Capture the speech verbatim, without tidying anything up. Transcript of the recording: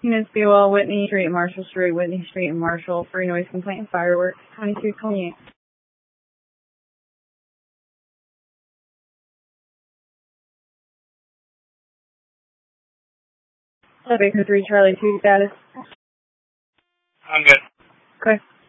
Units Bewell, Whitney Street, Marshall Street, Whitney Street, and Marshall. Free noise complaint and fireworks. twenty-two twenty-eight. Baker three, Charlie two status. I'm good. Okay.